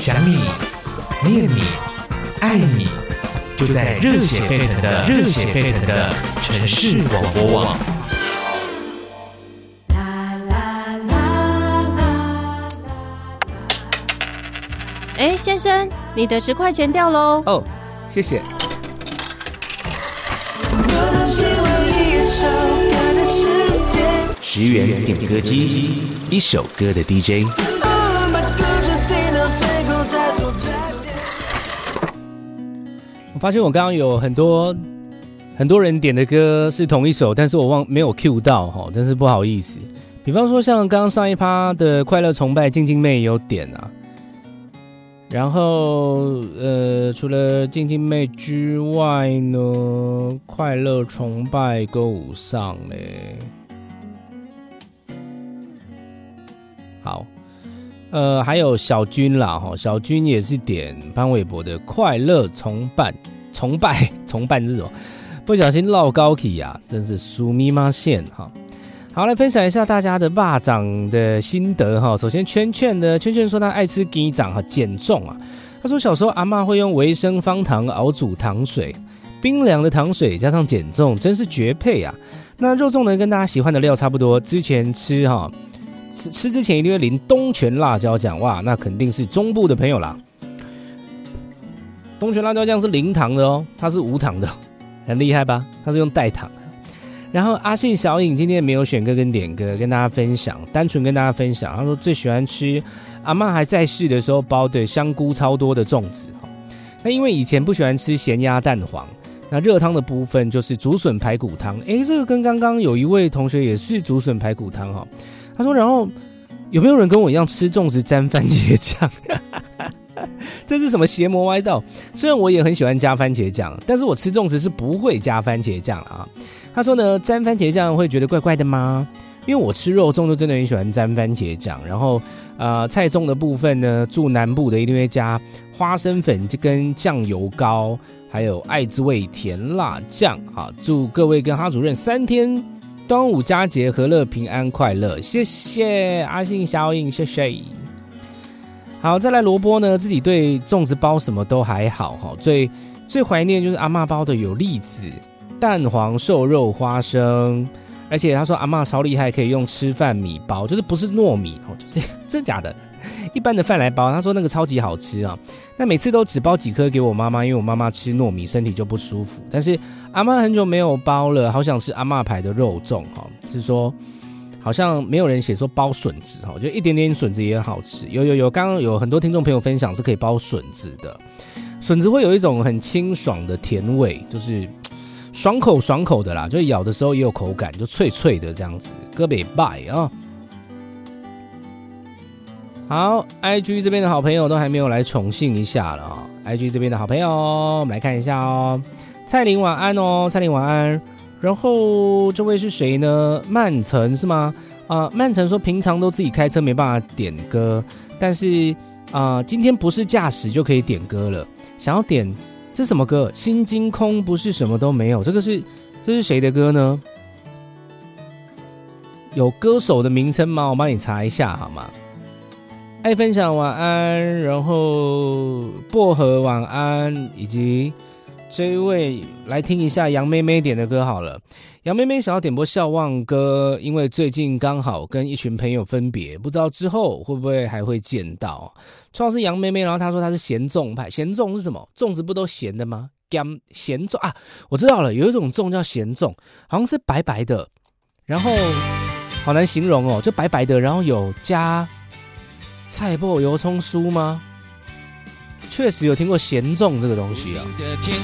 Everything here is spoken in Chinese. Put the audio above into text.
想你、念你、爱你，就在热血沸腾的城市广播网。 哎，先生，你的10块钱掉喽！ 哦，谢谢。10元点歌机，一首歌的 DJ。我发现我刚刚有很多人点的歌是同一首，但是我没有 cue 到哈，真是不好意思。比方说像刚刚上一趴的快乐崇拜，静静妹也有点啊。然后除了静静妹之外呢，快乐崇拜歌舞上嘞。好，还有小军啦哈，小军也是点潘玮柏的快乐崇拜这种，不小心落高起啊，真是苏咪妈线哈。好，来分享一下大家的肉粽的心得哈。首先圈说他爱吃鸡掌哈，减重啊。他说小时候阿嬷会用维生方糖熬煮糖水，冰凉的糖水加上减重，真是绝配啊。那肉粽呢，跟大家喜欢的料差不多，之前吃哈。吃之前一定会淋东泉辣椒酱，哇，那肯定是中部的朋友啦。东泉辣椒酱是零糖的哦，它是无糖的，很厉害吧？它是用代糖。然后阿信小颖今天没有选歌跟点歌，跟大家分享，单纯跟大家分享。他说最喜欢吃阿嬷还在世的时候包的香菇超多的粽子。那因为以前不喜欢吃咸鸭蛋黄，那热汤的部分就是竹笋排骨汤。这个跟刚刚有一位同学也是竹笋排骨汤哈。他说然后有没有人跟我一样吃粽子沾番茄酱？这是什么邪魔歪道？虽然我也很喜欢加番茄酱，但是我吃粽子是不会加番茄酱啊。他说呢，沾番茄酱会觉得怪怪的吗？因为我吃肉粽就真的很喜欢沾番茄酱，然后菜粽的部分呢，住南部的一定会加花生粉跟酱油膏，还有爱之味甜辣酱啊。祝各位跟哈主任3天端午佳节和乐平安快乐，谢谢阿信小颖，谢谢。好，再来萝卜呢，自己对粽子包什么都还好哈，最怀念就是阿嬷包的有栗子、蛋黄、瘦肉、花生，而且他说阿嬷超厉害，可以用吃饭米包，就是不是糯米哦，就是真假的，一般的饭来包。他说那个超级好吃啊，那每次都只包几颗给我妈妈，因为我妈妈吃糯米身体就不舒服。但是阿嬷很久没有包了，好想吃阿嬷牌的肉粽哈，是说好像没有人写说包笋子哈，就一点点笋子也很好吃。有，刚刚有很多听众朋友分享是可以包笋子的，笋子会有一种很清爽的甜味，就是爽口的啦，就咬的时候也有口感，就脆脆的这样子，哥北拜啊。好 ，IG 这边的好朋友都还没有来宠幸一下了啊 ！IG 这边的好朋友，我们来看一下哦。蔡琳晚安哦，蔡琳晚安。然后这位是谁呢？曼城是吗？曼城说平常都自己开车没办法点歌，但是今天不是驾驶就可以点歌了。想要点这是什么歌？心惊空不是什么都没有，这是谁的歌呢？有歌手的名称吗？我帮你查一下好吗？爱分享晚安，然后薄荷晚安，以及这一位来听一下杨妹妹点的歌好了。杨妹妹想要点播笑忘歌，因为最近刚好跟一群朋友分别，不知道之后会不会还会见到。主要是杨妹妹，然后她说她是咸粽派，咸粽是什么？粽子不都咸的吗？咸粽啊，我知道了，有一种粽叫咸粽，好像是白白的，然后好难形容哦，就白白的，然后有加菜脯油葱酥吗？确实有听过咸粽这个东西啊。